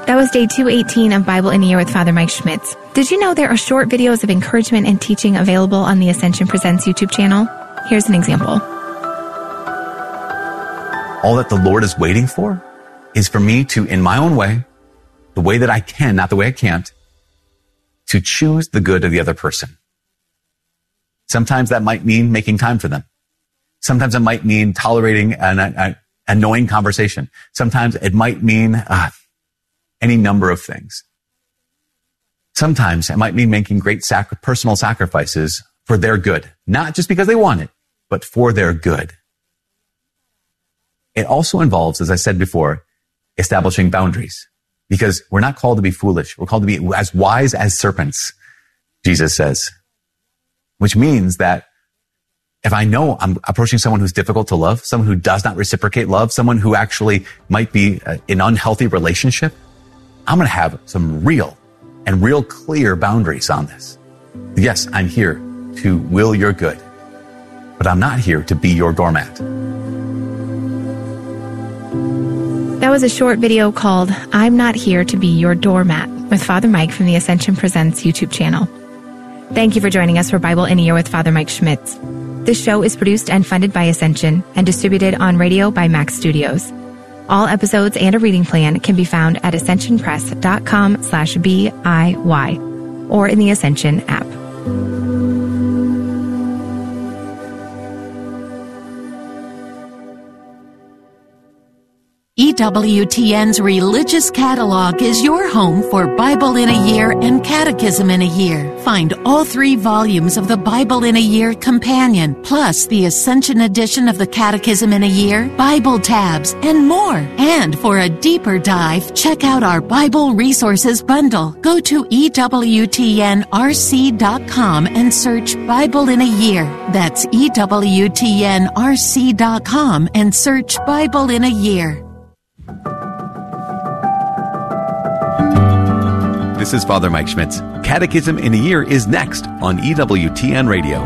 That was day 218 of Bible in a Year with Father Mike Schmitz. Did you know there are short videos of encouragement and teaching available on the Ascension Presents YouTube channel? Here's an example. All that the Lord is waiting for is for me to, in my own way, the way that I can, not the way I can't, to choose the good of the other person. Sometimes that might mean making time for them. Sometimes it might mean tolerating an annoying conversation. Sometimes it might mean any number of things. Sometimes it might mean making great personal sacrifices for their good, not just because they want it, but for their good. It also involves, as I said before, establishing boundaries, because we're not called to be foolish. We're called to be as wise as serpents, Jesus says, which means that if I know I'm approaching someone who's difficult to love, someone who does not reciprocate love, someone who actually might be in an unhealthy relationship, I'm going to have some real clear boundaries on this. Yes, I'm here to will your good, but I'm not here to be your doormat. That was a short video called I'm Not Here to Be Your Doormat with Father Mike from the Ascension Presents YouTube channel. Thank you for joining us for Bible in a Year with Father Mike Schmitz. This show is produced and funded by Ascension and distributed on radio by Max Studios. All episodes and a reading plan can be found at ascensionpress.com/BIY or in the Ascension app. EWTN's Religious Catalog is your home for Bible in a Year and Catechism in a Year. Find all 3 volumes of the Bible in a Year Companion, plus the Ascension edition of the Catechism in a Year, Bible tabs, and more. And for a deeper dive, check out our Bible Resources Bundle. Go to EWTNRC.com and search Bible in a Year. That's EWTNRC.com and search Bible in a Year. This is Father Mike Schmitz. Catechism in a Year is next on EWTN Radio.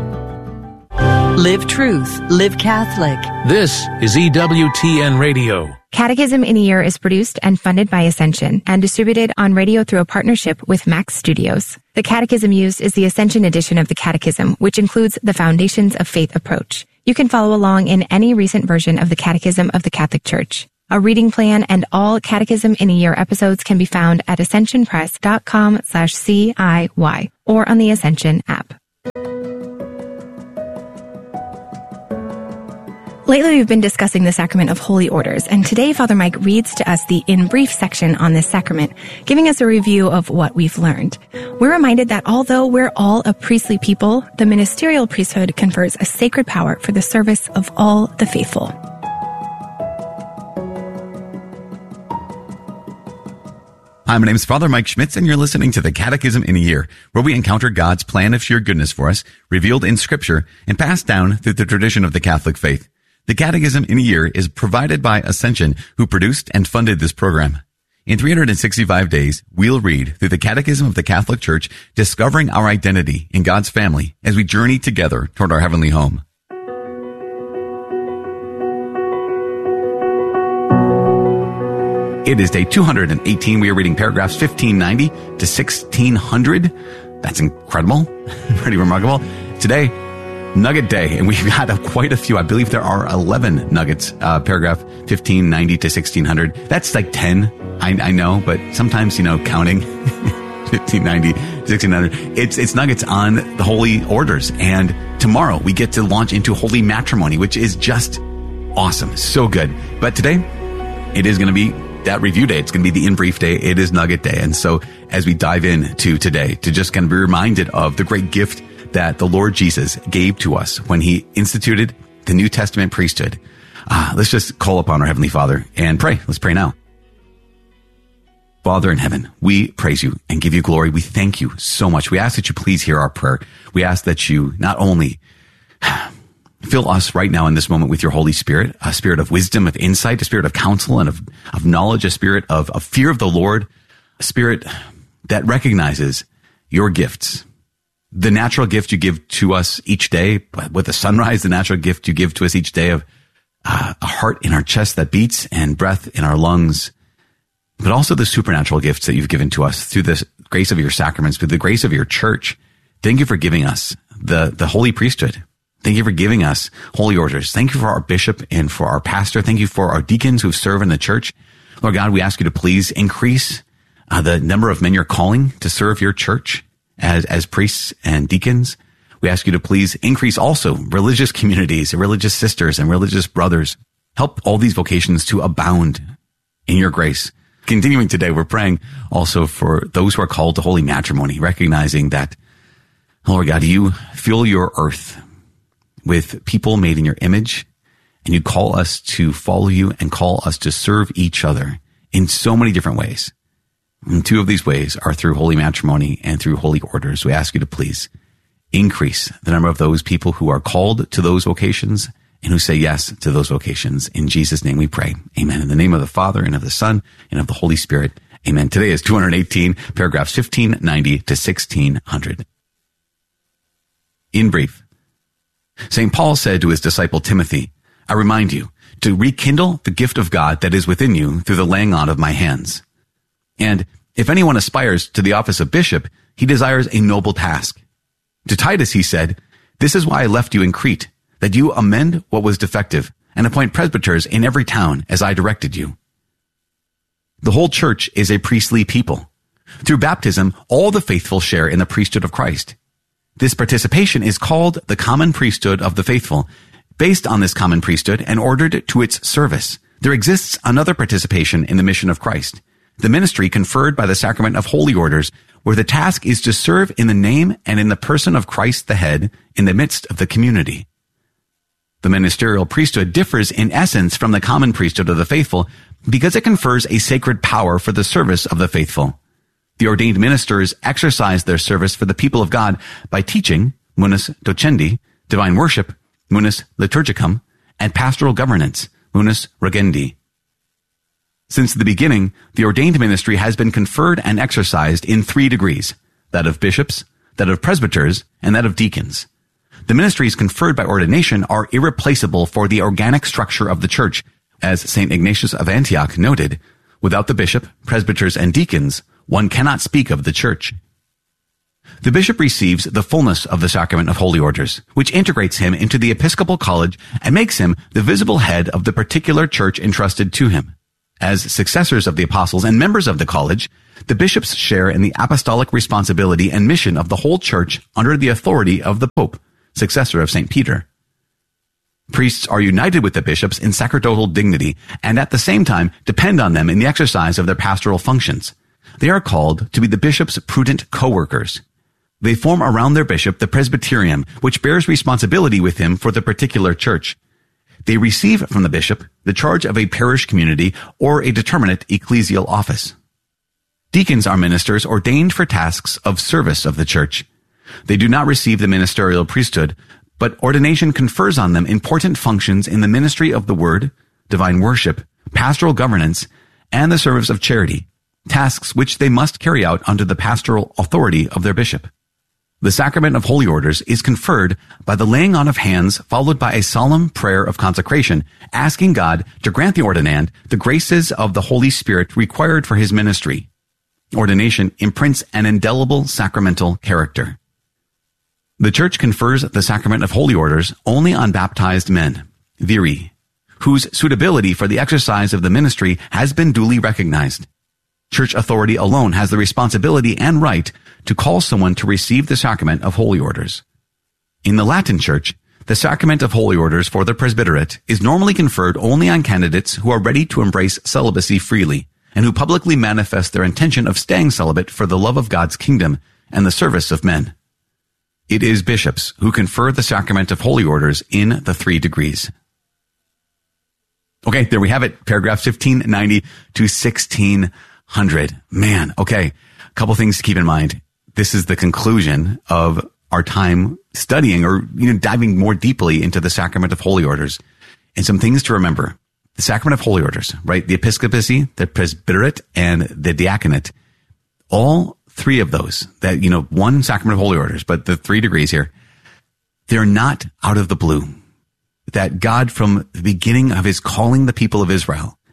Live truth, live Catholic. This is EWTN Radio. Catechism in a Year is produced and funded by Ascension and distributed on radio through a partnership with Max Studios. The catechism used is the Ascension edition of the Catechism, which includes the Foundations of Faith approach. You can follow along in any recent version of the Catechism of the Catholic Church. A reading plan and all Catechism in a Year episodes can be found at ascensionpress.com/CIY or on the Ascension app. Lately, we've been discussing the sacrament of holy orders, and today Father Mike reads to us the in brief section on this sacrament, giving us a review of what we've learned. We're reminded that although we're all a priestly people, the ministerial priesthood confers a sacred power for the service of all the faithful. Hi, my name is Father Mike Schmitz, and you're listening to the Catechism in a Year, where we encounter God's plan of sheer goodness for us, revealed in Scripture, and passed down through the tradition of the Catholic faith. The Catechism in a Year is provided by Ascension, who produced and funded this program. In 365 days, we'll read through the Catechism of the Catholic Church, discovering our identity in God's family as we journey together toward our heavenly home. It is day 218. We are reading paragraphs 1590 to 1600. That's incredible. Pretty remarkable. Today, Nugget Day, and we've got quite a few. I believe there are 11 nuggets, paragraph 1590 to 1600. That's like 10, I know, but sometimes, counting 1590 to 1600, it's nuggets on the holy orders. And tomorrow we get to launch into holy matrimony, which is just awesome. So good. But today, it is going to be that review day. It's going to be the in brief day. It is Nugget Day. And so as we dive into today, to just kind of be reminded of the great gift that the Lord Jesus gave to us when he instituted the New Testament priesthood, let's just call upon our Heavenly Father and pray. Let's pray now. Father in heaven, we praise you and give you glory. We thank you so much. We ask that you please hear our prayer. We ask that you not only fill us right now in this moment with your Holy Spirit, a spirit of wisdom, of insight, a spirit of counsel and of knowledge, a spirit of fear of the Lord, a spirit that recognizes your gifts, the natural gift you give to us each day, with the sunrise, the natural gift you give to us each day of a heart in our chest that beats and breath in our lungs. but also the supernatural gifts that you've given to us through the grace of your sacraments, through the grace of your church. Thank you for giving us the holy priesthood. Thank you for giving us holy orders. Thank you for our bishop and for our pastor. Thank you for our deacons who serve in the church. Lord God, we ask you to please increase the number of men you're calling to serve your church as priests and deacons. We ask you to please increase also religious communities, religious sisters and religious brothers. Help all these vocations to abound in your grace. Continuing today, we're praying also for those who are called to holy matrimony, recognizing that, Lord God, you fill your earth with people made in your image, and you call us to follow you and call us to serve each other in so many different ways. And two of these ways are through holy matrimony and through holy orders. We ask you to please increase the number of those people who are called to those vocations and who say yes to those vocations. In Jesus' name we pray. Amen. In the name of the Father and of the Son and of the Holy Spirit. Amen. Today is 218, paragraphs 1590 to 1600. In brief, St. Paul said to his disciple Timothy, I remind you to rekindle the gift of God that is within you through the laying on of my hands. And if anyone aspires to the office of bishop, he desires a noble task. To Titus he said, this is why I left you in Crete, that you amend what was defective and appoint presbyters in every town as I directed you. The whole church is a priestly people. Through baptism, all the faithful share in the priesthood of Christ. This participation is called the common priesthood of the faithful. Based on this common priesthood and ordered to its service, there exists another participation in the mission of Christ, the ministry conferred by the sacrament of holy orders, where the task is to serve in the name and in the person of Christ the head in the midst of the community. The ministerial priesthood differs in essence from the common priesthood of the faithful because it confers a sacred power for the service of the faithful. The ordained ministers exercise their service for the people of God by teaching, munus docendi, divine worship, munus liturgicum, and pastoral governance, munus regendi. Since the beginning, the ordained ministry has been conferred and exercised in 3 degrees, that of bishops, that of presbyters, and that of deacons. The ministries conferred by ordination are irreplaceable for the organic structure of the church. As St. Ignatius of Antioch noted, without the bishop, presbyters, and deacons, one cannot speak of the church. The bishop receives the fullness of the sacrament of holy orders, which integrates him into the episcopal college and makes him the visible head of the particular church entrusted to him. As successors of the apostles and members of the college, the bishops share in the apostolic responsibility and mission of the whole church under the authority of the Pope, successor of St. Peter. Priests are united with the bishops in sacerdotal dignity and at the same time depend on them in the exercise of their pastoral functions. They are called to be the bishop's prudent co-workers. They form around their bishop the presbyterium, which bears responsibility with him for the particular church. They receive from the bishop the charge of a parish community or a determinate ecclesial office. Deacons are ministers ordained for tasks of service of the church. They do not receive the ministerial priesthood, but ordination confers on them important functions in the ministry of the word, divine worship, pastoral governance, and the service of charity, tasks which they must carry out under the pastoral authority of their bishop. The sacrament of holy orders is conferred by the laying on of hands followed by a solemn prayer of consecration, asking God to grant the ordinand the graces of the Holy Spirit required for his ministry. Ordination imprints an indelible sacramental character. The Church confers the sacrament of holy orders only on baptized men, viri, whose suitability for the exercise of the ministry has been duly recognized. Church authority alone has the responsibility and right to call someone to receive the sacrament of holy orders. In the Latin Church, the sacrament of holy orders for the presbyterate is normally conferred only on candidates who are ready to embrace celibacy freely and who publicly manifest their intention of staying celibate for the love of God's kingdom and the service of men. It is bishops who confer the sacrament of holy orders in the 3 degrees. Okay, there we have it. Paragraph 1590 to 1600. Man, okay. A couple things to keep in mind. This is the conclusion of our time studying or diving more deeply into the sacrament of holy orders. And some things to remember. The sacrament of holy orders, right? The episcopacy, the presbyterate, and the diaconate. All 3 of those, that, one sacrament of holy orders, but the 3 degrees here, they're not out of the blue. That God, from the beginning of his calling the people of Israel,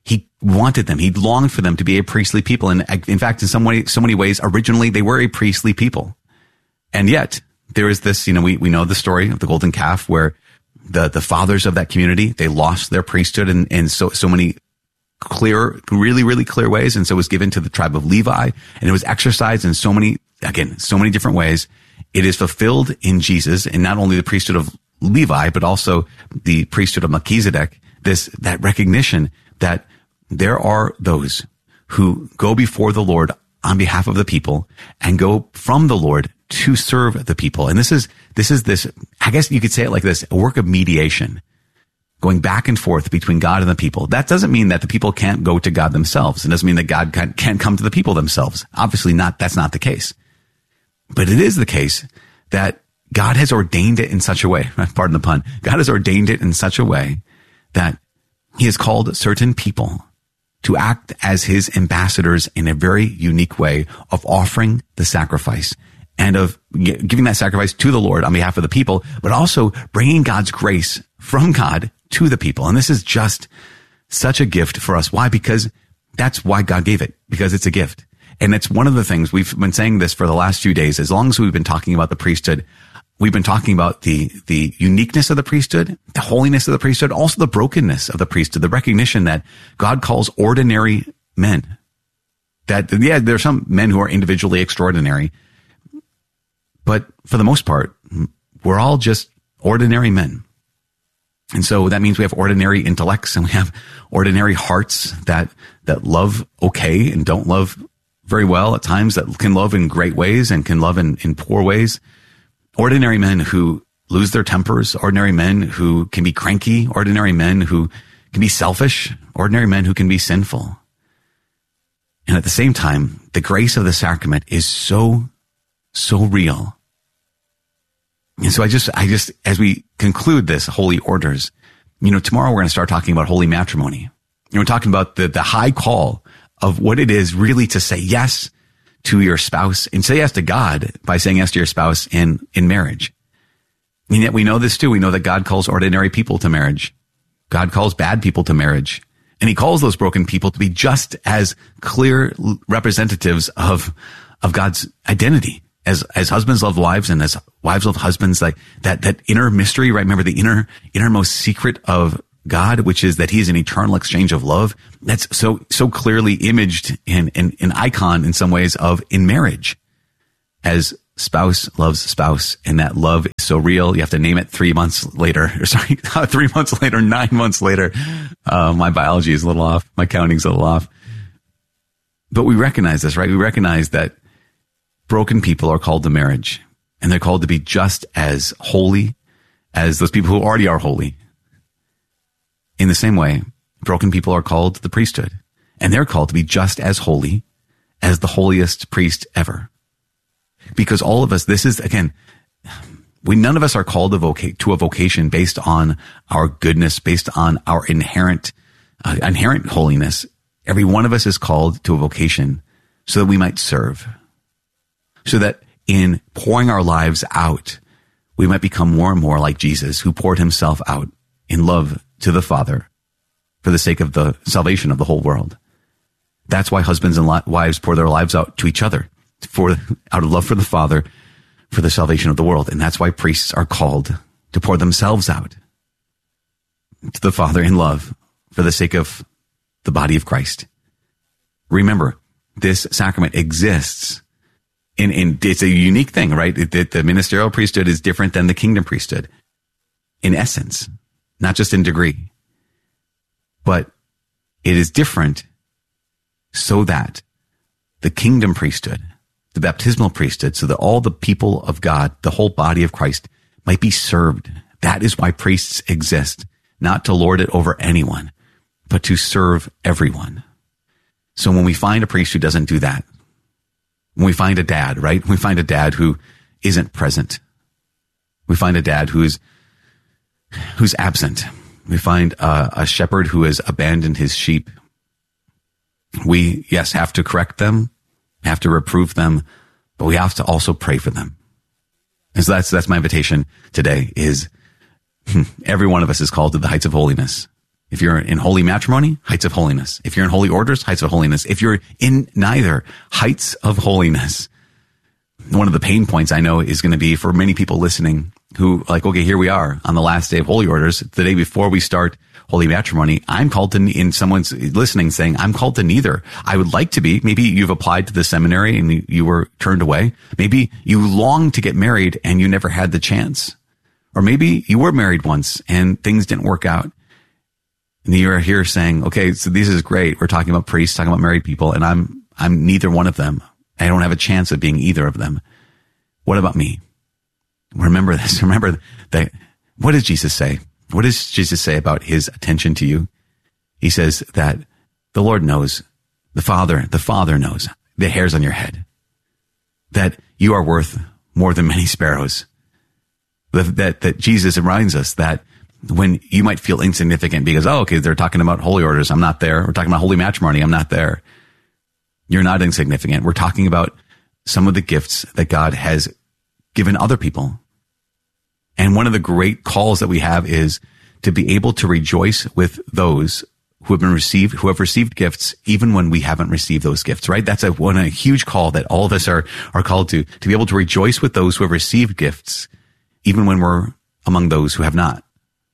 He wanted them. He longed for them to be a priestly people. And in fact, in so many ways, originally they were a priestly people. And yet there is this, we know the story of the golden calf where the fathers of that community, they lost their priesthood in so many clear, really, really clear ways. And so it was given to the tribe of Levi, and it was exercised in so many different ways. It is fulfilled in Jesus, and not only the priesthood of Levi, but also the priesthood of Melchizedek, that recognition that there are those who go before the Lord on behalf of the people and go from the Lord to serve the people. And this is, I guess you could say it like this, a work of mediation, going back and forth between God and the people. That doesn't mean that the people can't go to God themselves. It doesn't mean that God can't come to the people themselves. Obviously not, that's not the case. But it is the case that God has ordained it in such a way, pardon the pun, God has ordained it in such a way that he has called certain people to act as his ambassadors in a very unique way of offering the sacrifice and of giving that sacrifice to the Lord on behalf of the people, but also bringing God's grace from God to the people. And this is just such a gift for us. Why? Because that's why God gave it, because it's a gift. And it's one of the things we've been saying this for the last few days. As long as we've been talking about the priesthood, we've been talking about the uniqueness of the priesthood, the holiness of the priesthood, also the brokenness of the priesthood, the recognition that God calls ordinary men. That, yeah, there are some men who are individually extraordinary, but for the most part, we're all just ordinary men. And so that means we have ordinary intellects, and we have ordinary hearts that love okay and don't love very well at times, that can love in great ways and can love in poor ways. Ordinary men who lose their tempers, ordinary men who can be cranky, ordinary men who can be selfish, ordinary men who can be sinful. And at the same time, the grace of the sacrament is so real. And so I just, as we conclude this holy orders, tomorrow we're going to start talking about holy matrimony. We're talking about the high call of what it is really to say yes to your spouse and say yes to God by saying yes to your spouse in marriage. And yet we know this too. We know that God calls ordinary people to marriage. God calls bad people to marriage. And he calls those broken people to be just as clear representatives of God's identity. As husbands love wives and as wives love husbands, like that inner mystery, right? Remember the innermost secret of God, which is that he is an eternal exchange of love. That's so clearly imaged in an icon in some ways in marriage, as spouse loves spouse. And that love is so real. You have to name it 3 months later, 3 months later, 9 months later. My biology is a little off. My counting's a little off. But we recognize this, right? We recognize that broken people are called to marriage, and they're called to be just as holy as those people who already are holy. In the same way, broken people are called to the priesthood, and they're called to be just as holy as the holiest priest ever. Because all of us, this is, again, none of us are called to a vocation based on our goodness, based on our inherent holiness. Every one of us is called to a vocation so that we might serve. So that in pouring our lives out, we might become more and more like Jesus, who poured himself out in love to the Father for the sake of the salvation of the whole world. That's why husbands and wives pour their lives out to each other, out of love for the Father, for the salvation of the world. And that's why priests are called to pour themselves out to the Father in love for the sake of the body of Christ. Remember, this sacrament exists. It's a unique thing, right? The ministerial priesthood is different than the kingdom priesthood in essence, not just in degree, but it is different so that the kingdom priesthood, the baptismal priesthood, so that all the people of God, the whole body of Christ, might be served. That is why priests exist, not to lord it over anyone, but to serve everyone. So when we find a priest who doesn't do that, when we find a dad, right? We find a dad who isn't present. We find a dad who's absent. We find a shepherd who has abandoned his sheep. We, yes, have to correct them, have to reprove them, but we have to also pray for them. And so that's my invitation today is every one of us is called to the heights of holiness. If you're in holy matrimony, heights of holiness. If you're in holy orders, heights of holiness. If you're in neither, heights of holiness. One of the pain points I know is going to be for many people listening who like, okay, here we are on the last day of holy orders, the day before we start holy matrimony. I'm called to, in someone's listening saying, I'm called to neither. I would like to be. Maybe you've applied to the seminary and you were turned away. Maybe you long to get married and you never had the chance. Or maybe you were married once and things didn't work out. And you're here saying, okay, so this is great. We're talking about priests, talking about married people, and I'm neither one of them. I don't have a chance of being either of them. What about me? Remember this. Remember that. What does Jesus say? What does Jesus say about his attention to you? He says that the Lord knows, the Father knows the hairs on your head, that you are worth more than many sparrows. That Jesus reminds us that when you might feel insignificant because, oh, okay, they're talking about holy orders, I'm not there. We're talking about holy matrimony, I'm not there. You're not insignificant. We're talking about some of the gifts that God has given other people. And one of the great calls that we have is to be able to rejoice with those who have received gifts, even when we haven't received those gifts, right? That's a huge call that all of us are called to be able to rejoice with those who have received gifts, even when we're among those who have not.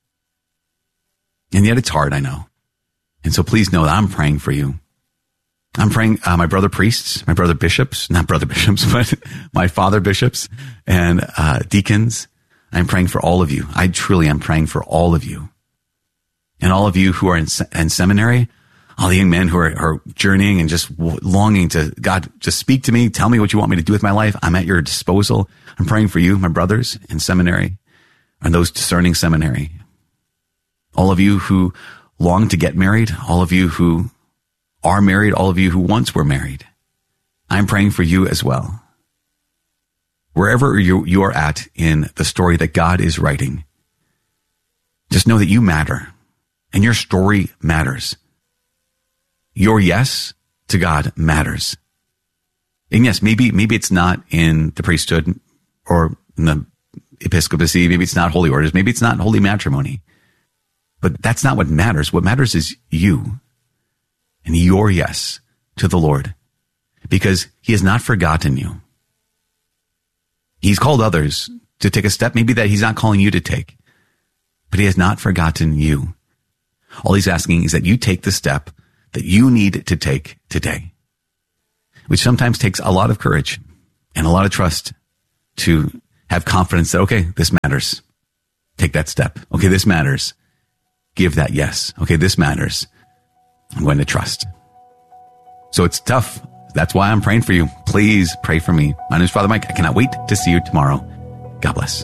And yet it's hard, I know. And so please know that I'm praying for you. I'm praying, my brother priests, my brother bishops, not brother bishops, but my father bishops and deacons. I'm praying for all of you. I truly am praying for all of you. And all of you who are in seminary, all the young men who are journeying and just longing to, God, just speak to me. Tell me what you want me to do with my life. I'm at your disposal. I'm praying for you, my brothers in seminary and those discerning seminary. All of you who long to get married, all of you who are married, all of you who once were married. I'm praying for you as well. Wherever you are at in the story that God is writing, just know that you matter and your story matters. Your yes to God matters. And yes, maybe it's not in the priesthood or in the episcopacy. Maybe it's not holy orders. Maybe it's not holy matrimony. But that's not what matters. What matters is you and your yes to the Lord, because he has not forgotten you. He's called others to take a step maybe that he's not calling you to take, but he has not forgotten you. All he's asking is that you take the step that you need to take today, which sometimes takes a lot of courage and a lot of trust to have confidence that, okay, this matters. Take that step. Okay, this matters. Give that yes. Okay, this matters. I'm going to trust. So it's tough. That's why I'm praying for you. Please pray for me. My name is Father Mike. I cannot wait to see you tomorrow. God bless.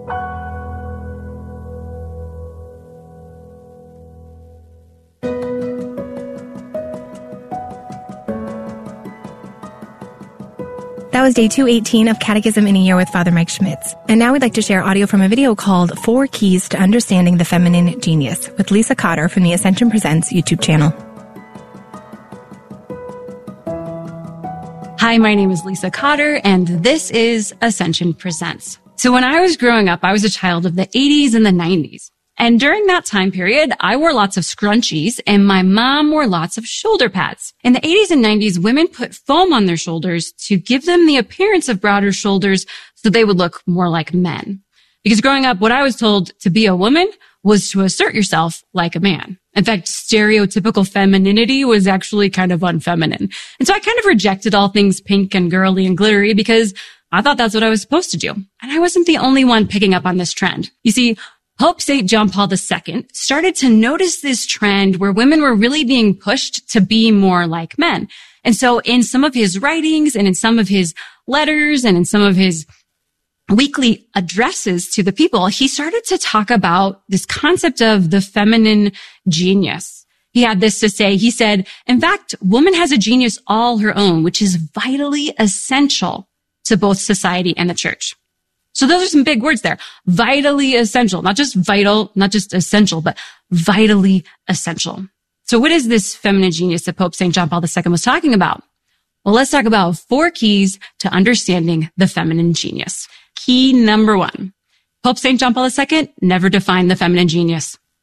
That was day 218 of Catechism in a Year with Father Mike Schmitz. And now we'd like to share audio from a video called 4 Keys to Understanding the Feminine Genius with Lisa Cotter from the Ascension Presents YouTube channel. Hi, my name is Lisa Cotter, and this is Ascension Presents. So when I was growing up, I was a child of the 80s and the 90s. And during that time period, I wore lots of scrunchies and my mom wore lots of shoulder pads. In the 80s and 90s, women put foam on their shoulders to give them the appearance of broader shoulders so they would look more like men. Because growing up, what I was told to be a woman was to assert yourself like a man. In fact, stereotypical femininity was actually kind of unfeminine. And so I kind of rejected all things pink and girly and glittery because I thought that's what I was supposed to do. And I wasn't the only one picking up on this trend. You see, Pope St. John Paul II started to notice this trend where women were really being pushed to be more like men. And so in some of his writings and in some of his letters and in some of his weekly addresses to the people, he started to talk about this concept of the feminine genius. He had this to say. He said, in fact, woman has a genius all her own, which is vitally essential to both society and the church. So those are some big words there. Vitally essential, not just vital, not just essential, but vitally essential. So what is this feminine genius that Pope St. John Paul II was talking about? Well, let's talk about 4 keys to understanding the feminine genius. Key number 1. Pope St. John Paul II never defined the feminine genius.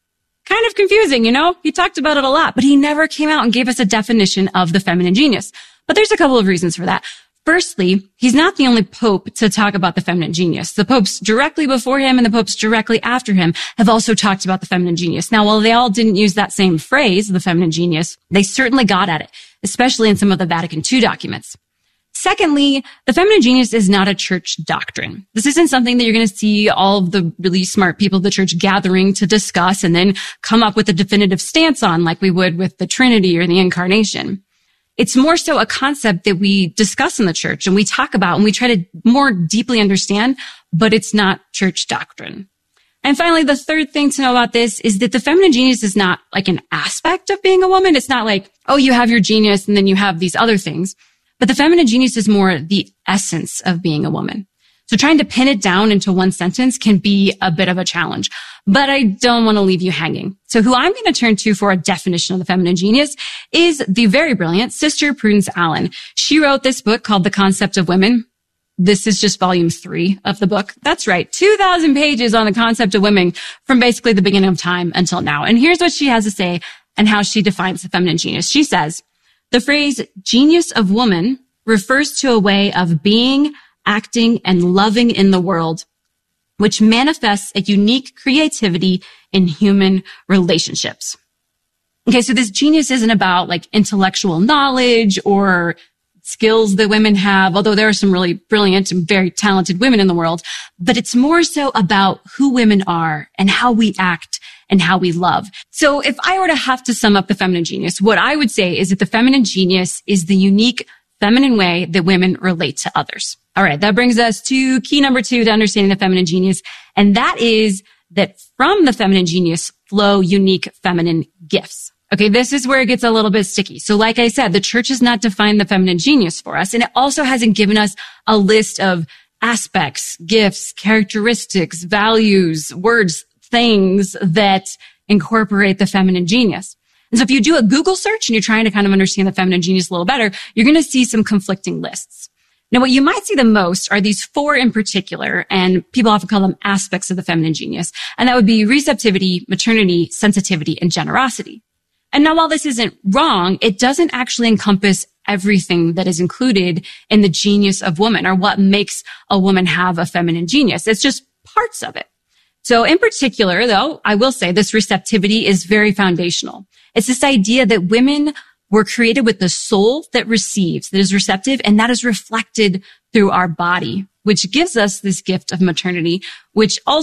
kind of confusing, you know? He talked about it a lot, but he never came out and gave us a definition of the feminine genius. But there's a couple of reasons for that. Firstly, he's not the only pope to talk about the feminine genius. The popes directly before him and the popes directly after him have also talked about the feminine genius. Now, while they all didn't use that same phrase, the feminine genius, they certainly got at it, especially in some of the Vatican II documents. Secondly, the feminine genius is not a church doctrine. This isn't something that you're going to see all of the really smart people of the church gathering to discuss and then come up with a definitive stance on like we would with the Trinity or the Incarnation. It's more so a concept that we discuss in the church and we talk about and we try to more deeply understand, but it's not church doctrine. And finally, the third thing to know about this is that the feminine genius is not like an aspect of being a woman. It's not like, oh, you have your genius and then you have these other things. But the feminine genius is more the essence of being a woman. So trying to pin it down into one sentence can be a bit of a challenge, but I don't want to leave you hanging. So who I'm going to turn to for a definition of the feminine genius is the very brilliant Sister Prudence Allen. She wrote this book called The Concept of Women. This is just volume 3 of the book. That's right. 2,000 pages on the concept of women from basically the beginning of time until now. And here's what she has to say and how she defines the feminine genius. She says, the phrase genius of woman refers to a way of being, acting, and loving in the world, which manifests a unique creativity in human relationships. Okay, so this genius isn't about like intellectual knowledge or skills that women have, although there are some really brilliant and very talented women in the world, but it's more so about who women are and how we act and how we love. So if I were to have to sum up the feminine genius, what I would say is that the feminine genius is the unique feminine way that women relate to others. All right, that brings us to key number 2 to understanding the feminine genius, and that is that from the feminine genius flow unique feminine gifts. Okay, this is where it gets a little bit sticky. So like I said, the church has not defined the feminine genius for us, and it also hasn't given us a list of aspects, gifts, characteristics, values, words, things that incorporate the feminine genius. And so if you do a Google search and you're trying to kind of understand the feminine genius a little better, you're going to see some conflicting lists. Now, what you might see the most are these 4 in particular, and people often call them aspects of the feminine genius. And that would be receptivity, maternity, sensitivity, and generosity. And now, while this isn't wrong, it doesn't actually encompass everything that is included in the genius of woman or what makes a woman have a feminine genius. It's just parts of it. So in particular, though, I will say this receptivity is very foundational. It's this idea that women were created with the soul that receives, that is receptive, and that is reflected through our body, which gives us this gift of maternity, which also